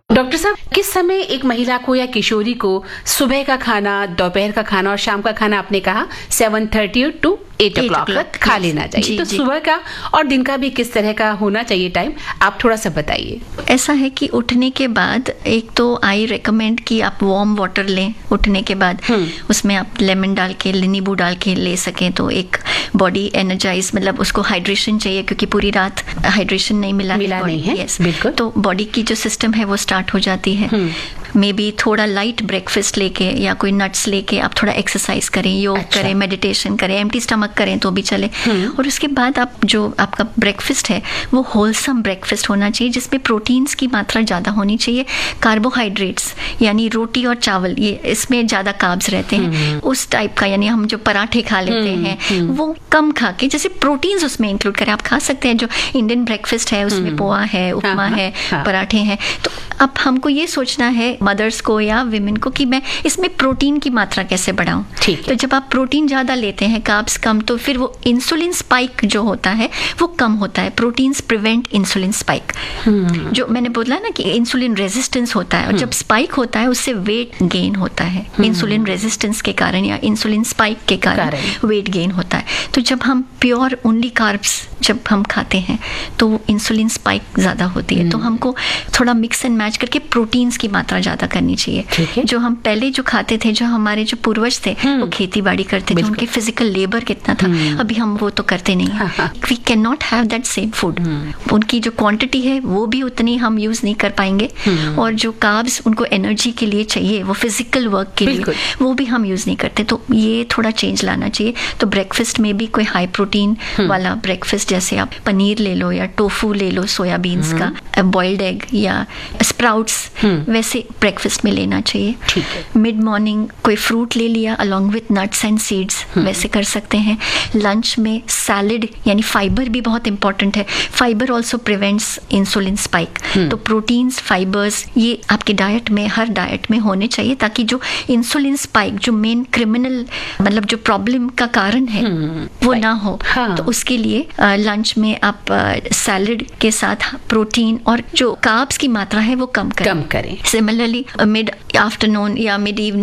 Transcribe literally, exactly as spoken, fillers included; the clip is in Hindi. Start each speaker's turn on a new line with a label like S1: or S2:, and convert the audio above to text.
S1: डॉक्टर साहब, किस समय एक महिला को या किशोरी को सुबह का खाना, दोपहर का खाना और शाम का खाना आपने कहा सेवन थर्टी टू एट ओ क्लॉक तक खा लेना चाहिए,
S2: जी,
S1: तो
S2: जी.
S1: सुबह का और दिन का भी किस तरह का होना चाहिए टाइम, आप थोड़ा सा बताइए.
S2: ऐसा है कि उठने के बाद एक तो आई रिकमेंड कि आप वार्म वाटर लें उठने के बाद. उसमें आप लेमन डाल के, नींबू डाल के ले सकें तो एक बॉडी एनर्जाइज, मतलब उसको हाइड्रेशन चाहिए क्योंकि पूरी रात हाइड्रेशन नहीं मिला,
S1: मिला नहीं है.
S2: yes.
S1: बिल्कुल.
S2: तो बॉडी की जो सिस्टम है वो स्टार्ट हो जाती है. मे बी थोड़ा लाइट ब्रेकफास्ट लेके या कोई नट्स लेके आप थोड़ा एक्सरसाइज करें, योग
S1: अच्छा.
S2: करें, मेडिटेशन करें, एम्प्टी स्टमक करें तो भी चले. और उसके बाद आप जो आपका ब्रेकफास्ट है वो होलसम ब्रेकफास्ट होना चाहिए जिसमें प्रोटीन्स की मात्रा ज़्यादा होनी चाहिए. कार्बोहाइड्रेट्स यानी रोटी और चावल, ये इसमें ज़्यादा कार्ब्स रहते हैं, उस टाइप का, यानी हम जो पराठे खा लेते हैं वो कम खा के, जैसे प्रोटीन्स उसमें इंक्लूड करें. आप खा सकते हैं जो इंडियन ब्रेकफास्ट है उसमें पोहा है, उपमा है, पराठे हैं. तो अब हमको ये सोचना है मदर्स को या विमेन को कि मैं इसमें प्रोटीन की मात्रा कैसे बढ़ाऊं. तो जब आप प्रोटीन ज़्यादा लेते हैं, कार्ब्स कम, तो फिर वो इंसुलिन स्पाइक जो होता है वो कम होता है. Proteins prevent insulin spike. जो मैंने बोला ना कि इंसुलिन रेजिस्टेंस होता है, और जब स्पाइक होता है उससे वेट गेन होता है. इंसुलिन रेजिस्टेंस के कारण या इंसुलिन स्पाइक के कारण वेट गेन होता है. तो जब हम प्योर ओनली कार्ब्स जब हम खाते हैं तो इंसुलिन स्पाइक ज़्यादा होती है. तो हमको थोड़ा मिक्स एंड मैच करके प्रोटीन्स की मात्रा ज़्यादा करनी चाहिए. जो हम पहले जो खाते थे, जो हमारे जो पूर्वज थे वो खेती बाड़ी करते थे, उनके फिजिकल लेबर कितना था, अभी हम वो तो करते नहीं हैं. We can not have that same food. उनकी जो क्वांटिटी है वो भी उतनी हम यूज़ नहीं कर पाएंगे, और जो कार्ब्स उनको एनर्जी के लिए चाहिए, वो फिजिकल वर्क के लिए, वो भी हम यूज़ नहीं करते. तो ये थोड़ा चेंज लाना चाहिए. तो ब्रेकफास्ट में भी कोई हाई प्रोटीन वाला ब्रेकफास्ट, जैसे आप पनीर ले लो या टोफू ले लो सोयाबीन्स का, बॉइल्ड एग या स्प्राउट्स, वैसे ब्रेकफास्ट में लेना चाहिए. मिड मॉर्निंग कोई फ्रूट ले लिया along with nuts and seeds, वैसे कर सकते हैं. लंच में सैलेड यानी फाइबर भी बहुत इंपॉर्टेंट है. Fibre also prevents insulin spike. तो प्रोटीन्स, फाइबर्स, ये आपके डाइट में, हर डाइट में होने चाहिए, ताकि जो इंसुलिन स्पाइक, जो मेन क्रिमिनल, मतलब जो प्रॉब्लम का कारण है, वो ना हो. तो उसके लिए लंच में आप सैलेड के साथ प्रोटीन और जो कार्ब्स की मात्रा है वो कम करें.
S1: कम करें.
S2: सिमिलरली मिड आफ्टरनून या मिड इवनिंग